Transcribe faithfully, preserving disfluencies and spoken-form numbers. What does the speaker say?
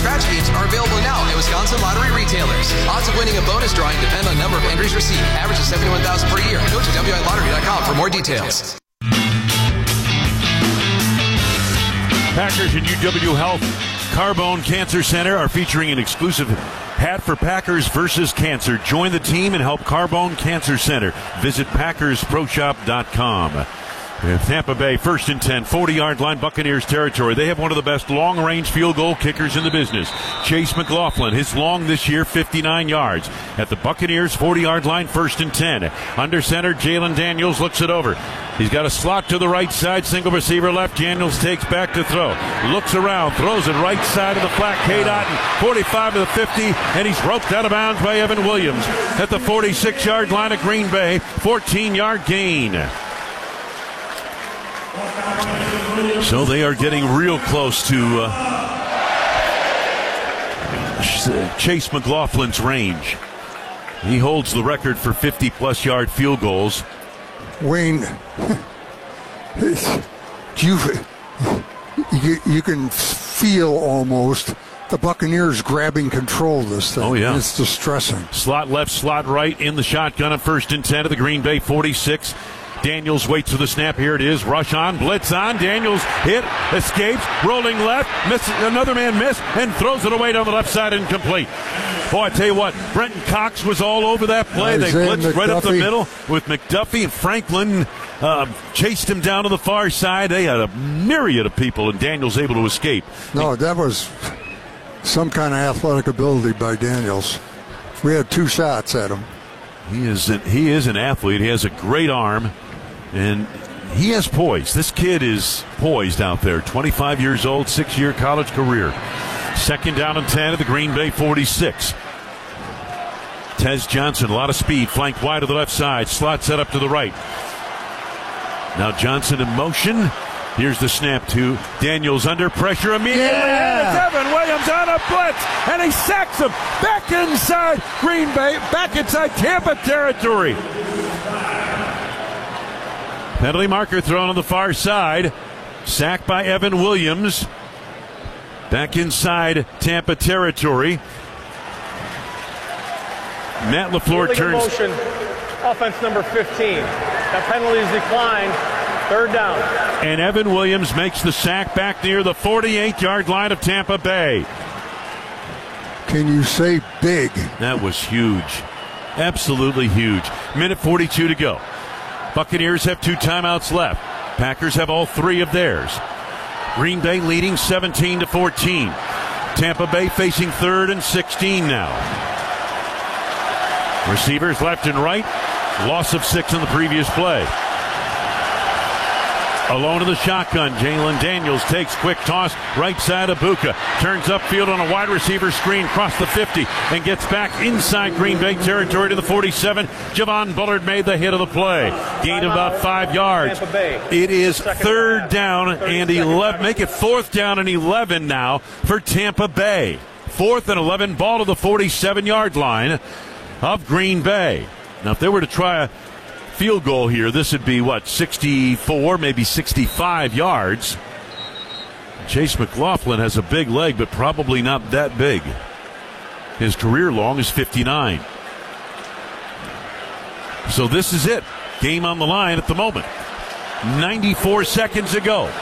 scratch games are available now at Wisconsin lottery retailers. Odds of winning a bonus drawing depend on number of entries received. Average is seventy-one thousand per year. Go to W I lottery dot com for more details. Packers and U W Health Carbone Cancer Center are featuring an exclusive hat for Packers versus Cancer. Join the team and help Carbone Cancer Center. Visit Packers Pro Shop dot com. Tampa Bay, first and ten, forty-yard line, Buccaneers territory. They have one of the best long-range field goal kickers in the business. Chase McLaughlin, his long this year, fifty-nine yards. At the Buccaneers, forty-yard line, first and ten. Under center, Jalen Daniels looks it over. He's got a slot to the right side, single receiver left. Daniels takes back to throw. Looks around, throws it right side of the flat. K-Dot, forty-five to the fifty, and he's roped out of bounds by Evan Williams. At the forty-six-yard line of Green Bay, fourteen-yard gain. So they are getting real close to uh, Chase McLaughlin's range. He holds the record for fifty-plus yard field goals. Wayne, you, you, you can feel almost the Buccaneers grabbing control of this thing. Oh, yeah. It's distressing. Slot left, slot right in the shotgun at first and ten of the Green Bay forty-six. Daniels waits for the snap. Here it is. Rush on, blitz on. Daniels hit, escapes, rolling left, misses, another man missed, and throws it away down the left side, incomplete. Boy, I tell you what, Brenton Cox was all over that play. Isaiah they blitzed McDuffie. right up the middle with McDuffie, and Franklin uh, chased him down to the far side. They had a myriad of people, and Daniels able to escape. No, that was some kind of athletic ability by Daniels. We had two shots at him. He is an, he is an athlete. He has a great arm. And he has poise. This kid is poised out there. twenty-five years old, six-year college career. Second down and ten of the Green Bay forty-six. Tez Johnson, a lot of speed, flanked wide to the left side. Slot set up to the right. Now Johnson in motion. Here's the snap to Daniels under pressure immediately. Yeah. And it's Evan Williams on a blitz, and he sacks him back inside Green Bay, back inside Tampa territory. Penalty marker thrown on the far side. Sacked by Evan Williams. Back inside Tampa territory. Matt LaFleur turns. Motion, offense number fifteen. That penalty is declined. Third down. And Evan Williams makes the sack back near the forty-eight-yard line of Tampa Bay. Can you say big? That was huge. Absolutely huge. Minute forty-two to go. Buccaneers have two timeouts left. Packers have all three of theirs. Green Bay leading seventeen to fourteen. Tampa Bay facing third and sixteen now. Receivers left and right. Loss of six in the previous play. Alone in the shotgun, Jalen Daniels takes quick toss right side of Buka. Turns upfield on a wide receiver screen, across the fifty, and gets back inside Green Bay territory to the forty-seven. Javon Bullard made the hit of the play. Gain of about five yards. It is third down and eleven. Make it fourth down and eleven now for Tampa Bay. Fourth and eleven, ball to the forty-seven-yard line of Green Bay. Now, if they were to try a field goal here, this would be what, sixty-four, maybe sixty-five yards. Chase McLaughlin has a big leg, but probably not that big. His career long is fifty-nine. So this is it. Game on the line at the moment. ninety-four seconds ago.